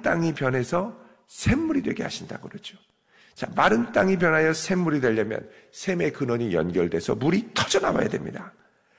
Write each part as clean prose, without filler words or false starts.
땅이 변해서 샘물이 되게 하신다고 그러죠. 자, 마른 땅이 변하여 샘물이 되려면 샘의 근원이 연결돼서 물이 터져나와야 됩니다.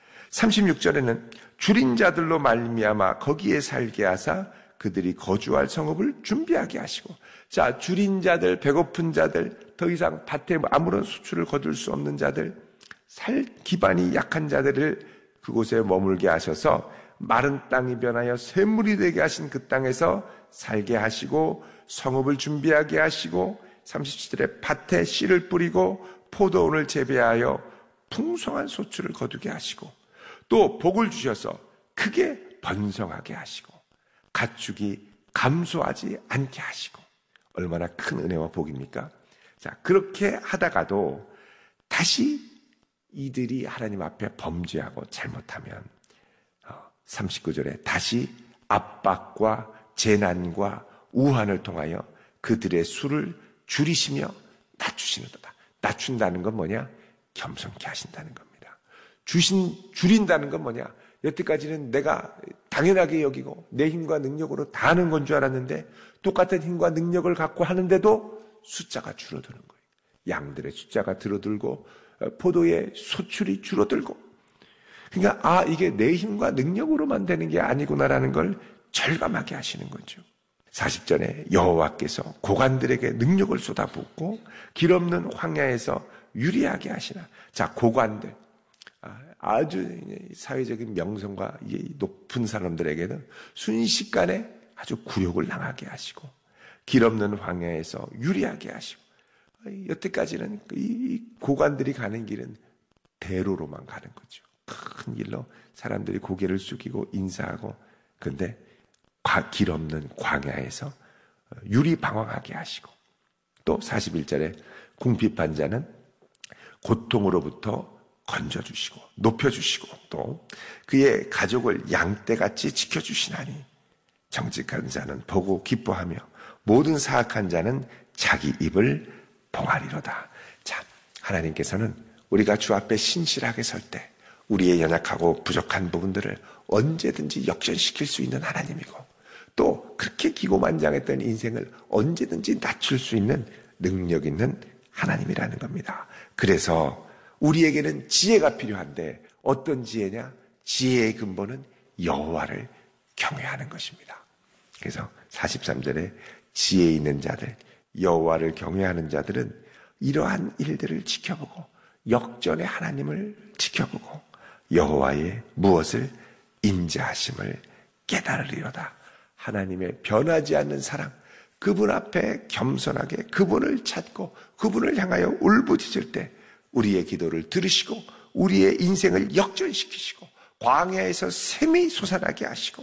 36절에는 줄인 자들로 말미암아 거기에 살게 하사 그들이 거주할 성읍을 준비하게 하시고, 자, 줄인 자들, 배고픈 자들, 더 이상 밭에 아무런 수출을 거둘 수 없는 자들, 살 기반이 약한 자들을 그곳에 머물게 하셔서 마른 땅이 변하여 샘물이 되게 하신 그 땅에서 살게 하시고, 성읍을 준비하게 하시고, 37절에 밭에 씨를 뿌리고 포도원을 재배하여 풍성한 소출을 거두게 하시고, 또 복을 주셔서 크게 번성하게 하시고 가축이 감소하지 않게 하시고. 얼마나 큰 은혜와 복입니까? 자, 그렇게 하다가도 다시 이들이 하나님 앞에 범죄하고 잘못하면 39절에 다시 압박과 재난과 우환을 통하여 그들의 수를 줄이시며 낮추시는도다. 낮춘다는 건 뭐냐? 겸손케 하신다는 겁니다. 줄인다는 건 뭐냐? 여태까지는 내가 당연하게 여기고 내 힘과 능력으로 다 하는 건 줄 알았는데 똑같은 힘과 능력을 갖고 하는데도 숫자가 줄어드는 거예요. 양들의 숫자가 줄어들고 포도의 소출이 줄어들고. 그러니까 이게 내 힘과 능력으로만 되는 게 아니구나라는 걸 절감하게 하시는 거죠. 40절에 여호와께서 고관들에게 능력을 쏟아붓고 길 없는 황야에서 유리하게 하시나. 자, 고관들, 아주 사회적인 명성과 높은 사람들에게는 순식간에 아주 굴욕을 당하게 하시고, 길 없는 황야에서 유리하게 하시고, 여태까지는 이 고관들이 가는 길은 대로로만 가는 거죠. 큰 길로 사람들이 고개를 숙이고 인사하고, 근데 길 없는 광야에서 유리방황하게 하시고, 또 41절에 궁핍한 자는 고통으로부터 건져주시고 높여주시고 또 그의 가족을 양떼같이 지켜주시나니 정직한 자는 보고 기뻐하며 모든 사악한 자는 자기 입을 봉하리로다. 자, 하나님께서는 우리가 주 앞에 신실하게 설 때 우리의 연약하고 부족한 부분들을 언제든지 역전시킬 수 있는 하나님이고, 또 그렇게 기고만장했던 인생을 언제든지 낮출 수 있는 능력 있는 하나님이라는 겁니다. 그래서 우리에게는 지혜가 필요한데 어떤 지혜냐? 지혜의 근본은 여호와를 경외하는 것입니다. 그래서 43절에 지혜 있는 자들, 여호와를 경외하는 자들은 이러한 일들을 지켜보고 역전의 하나님을 지켜보고 여호와의 무엇을 인자하심을 깨달으리로다. 하나님의 변하지 않는 사랑, 그분 앞에 겸손하게 그분을 찾고 그분을 향하여 울부짖을 때 우리의 기도를 들으시고 우리의 인생을 역전시키시고 광야에서 샘이 솟아나게 하시고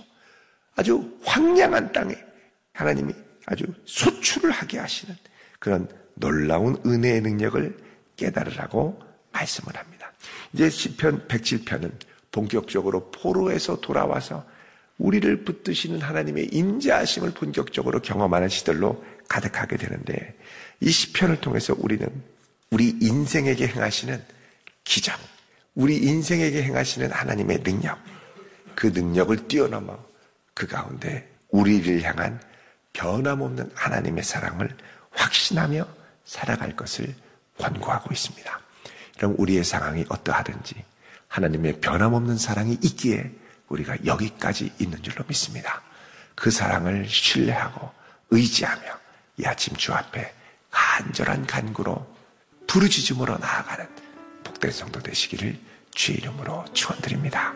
아주 황량한 땅에 하나님이 아주 소출을 하게 하시는 그런 놀라운 은혜의 능력을 깨달으라고 말씀을 합니다. 이제 시편 107편은 본격적으로 포로에서 돌아와서 우리를 붙드시는 하나님의 인자하심을 본격적으로 경험하는 시들로 가득하게 되는데, 이 시편을 통해서 우리는 우리 인생에게 행하시는 기적, 우리 인생에게 행하시는 하나님의 능력, 그 능력을 뛰어넘어 그 가운데 우리를 향한 변함없는 하나님의 사랑을 확신하며 살아갈 것을 권고하고 있습니다. 그럼 우리의 상황이 어떠하든지 하나님의 변함없는 사랑이 있기에 우리가 여기까지 있는 줄로 믿습니다. 그 사랑을 신뢰하고 의지하며 이 아침 주 앞에 간절한 간구로 부르짖음으로 나아가는 복된 성도 되시기를 주의 이름으로 축원드립니다.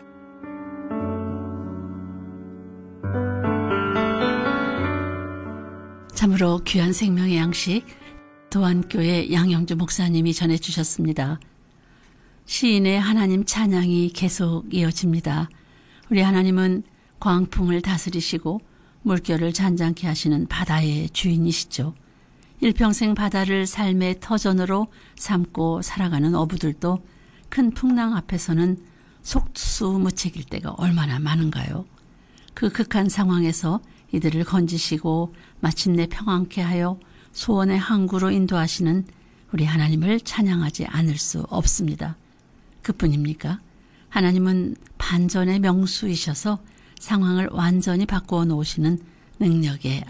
참으로 귀한 생명의 양식 도안교회 양영주 목사님이 전해주셨습니다. 시인의 하나님 찬양이 계속 이어집니다. 우리 하나님은 광풍을 다스리시고 물결을 잔잔케 하시는 바다의 주인이시죠. 일평생 바다를 삶의 터전으로 삼고 살아가는 어부들도 큰 풍랑 앞에서는 속수무책일 때가 얼마나 많은가요? 그 극한 상황에서 이들을 건지시고 마침내 평안케 하여 소원의 항구로 인도하시는 우리 하나님을 찬양하지 않을 수 없습니다. 그뿐입니까? 하나님은 반전의 명수이셔서 상황을 완전히 바꾸어 놓으시는 능력의